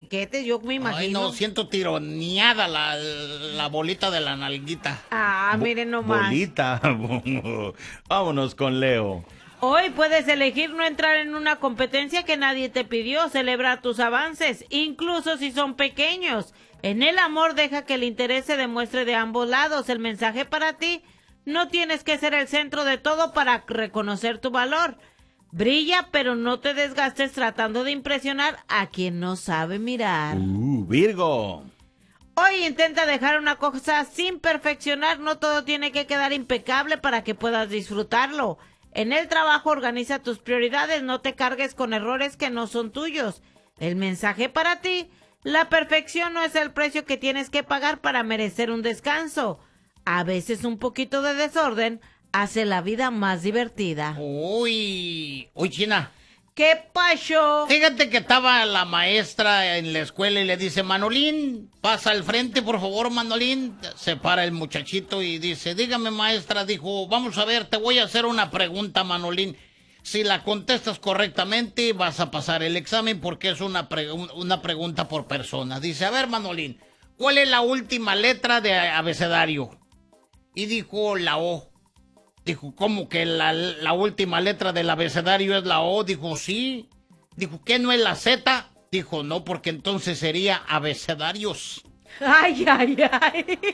piquetes, yo me imagino. Ay, no, siento tironeada la bolita de la nalguita. Ah, miren nomás. Bolita. Vámonos con Leo. Hoy puedes elegir no entrar en una competencia que nadie te pidió, celebra tus avances, incluso si son pequeños. En el amor deja que el interés se demuestre de ambos lados. El mensaje para ti: no tienes que ser el centro de todo para reconocer tu valor. Brilla, pero no te desgastes tratando de impresionar a quien no sabe mirar. Virgo. Hoy intenta dejar una cosa sin perfeccionar, no todo tiene que quedar impecable para que puedas disfrutarlo. En el trabajo organiza tus prioridades, no te cargues con errores que no son tuyos. El mensaje para ti: la perfección no es el precio que tienes que pagar para merecer un descanso. A veces un poquito de desorden hace la vida más divertida. Uy, China. ¿Qué pasó? Fíjate que estaba la maestra en la escuela y le dice: Manolín, pasa al frente, por favor, Manolín. Se para el muchachito y dice: dígame, maestra. Dijo: vamos a ver, te voy a hacer una pregunta, Manolín. Si la contestas correctamente, vas a pasar el examen porque es una pregunta por persona. Dice: a ver, Manolín, ¿cuál es la última letra de abecedario? Y dijo: la O. Dijo: ¿cómo que la última letra del abecedario es la O? Dijo: sí. Dijo: ¿qué no es la Z? Dijo: no, porque entonces sería abecedarios. Ay, ay, ay.